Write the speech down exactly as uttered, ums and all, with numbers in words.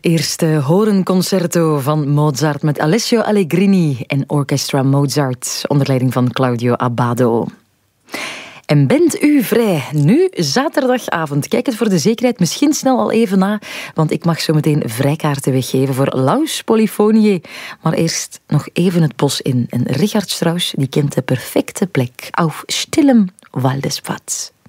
eerste horenconcerto van Mozart met Alessio Allegrini en Orchestra Mozart onder leiding van Claudio Abbado. En bent u vrij? Nu, zaterdagavond. Kijk het voor de zekerheid misschien snel al even na, want ik mag zo meteen vrijkaarten weggeven voor Laus Polyphoniae. Maar eerst nog even het bos in. En Richard Strauss die kent de perfecte plek. Auf stillem Waldesplatz.